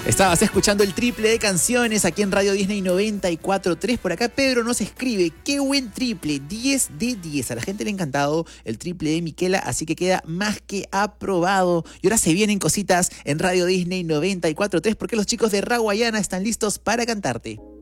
Estabas escuchando el triple de canciones aquí en Radio Disney 94.3. Por acá Pedro nos escribe: qué buen triple, 10 de 10. A la gente le ha encantado el triple de Miquela, así que queda más que aprobado. Y ahora se vienen cositas en Radio Disney 94.3 porque los chicos de Raguayana están listos para cantarte.